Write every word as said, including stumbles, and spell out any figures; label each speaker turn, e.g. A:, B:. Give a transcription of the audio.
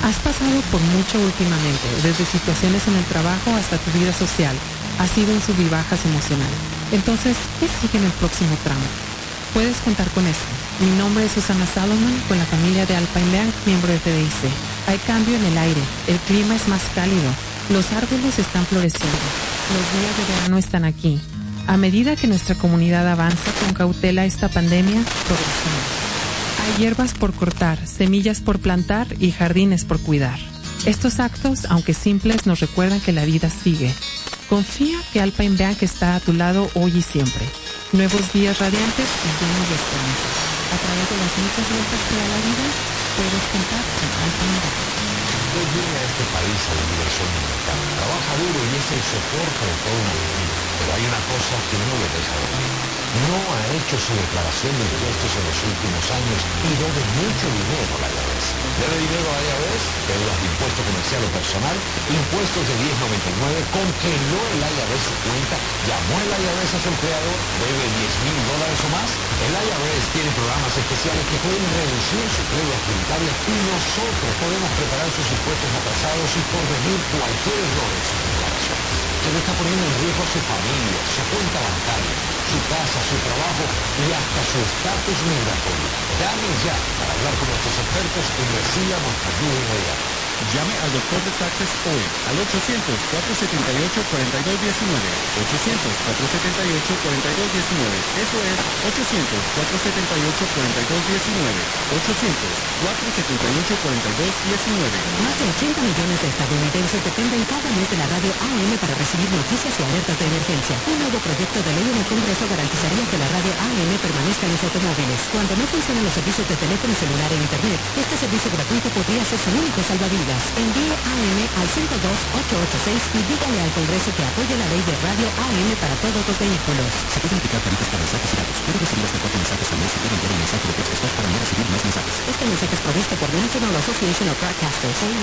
A: Has pasado por mucho últimamente, desde situaciones en el trabajo hasta tu vida social. Has ido en sub y bajas emocional. Entonces, ¿qué sigue en el próximo tramo? Puedes contar con esto. Mi nombre es Susana Salomon, con la familia de Alpine Bank, miembro de F D I C. Hay cambio en el aire, el clima es más cálido, los árboles están floreciendo, los días de verano están aquí. A medida que nuestra comunidad avanza con cautela esta pandemia, progresamos. Hay hierbas por cortar, semillas por plantar y jardines por cuidar. Estos actos, aunque simples, nos recuerdan que la vida sigue. Confía que Alpine Bank está a tu lado hoy y siempre. Nuevos días radiantes y llenos de esperanza. A través de las muchas vueltas que da la vida, puedes contar con Alpine Bank.
B: Hoy viene a este país a vivir el sueño americano. Trabaja duro y es el soporte de toda una familia. Pero hay una cosa que no le deja dormir. No ha hecho su declaración de impuestos en los últimos años y debe mucho dinero a la I R S. Debe dinero a la I R S, deudas de impuesto comercial o personal, impuestos de diez noventa y nueve, congeló el I R S su cuenta, llamó el I R S a su empleador, debe diez mil dólares o más. El I R S tiene programas especiales que pueden reducir sus deudas tributarias y nosotros podemos preparar sus impuestos atrasados y corregir cualquier error en su declaración. Se le está poniendo en riesgo a su familia, su cuenta bancaria, su casa, su trabajo y hasta su estatus migratorio. Llame ya para hablar con nuestros expertos y reciba nuestra ayuda inmediata.
C: Llame al doctor de taxes hoy al ochocientos, cuatro siete ocho, cuatro dos uno nueve. ochocientos, cuatro siete ocho, cuatro dos uno nueve. Eso es ochocientos, cuatro siete ocho, cuatro dos uno nueve. ochocientos, cuatro siete ocho, cuatro dos uno nueve.
D: Más de ochenta millones de estadounidenses dependen cada mes de la radio A M para recibir noticias y alertas de emergencia. Un nuevo proyecto de ley en el Congreso garantizaría que la radio A M permanezca en los automóviles. Cuando no funcionan los servicios de teléfono celular e internet, este servicio gratuito podría ser su único salvavidas. Envíe A M al cinco dos ocho ocho seis y dígale al Congreso que apoye la ley de radio A M para todos los vehículos.
E: Se pueden aplicar tarifas para mensajes y datos. Puede recibir hasta cuatro mensajes al mes y puede enviar un mensaje de texto stop para no recibir más mensajes.
D: Este mensaje es provisto por National Association of Broadcasters.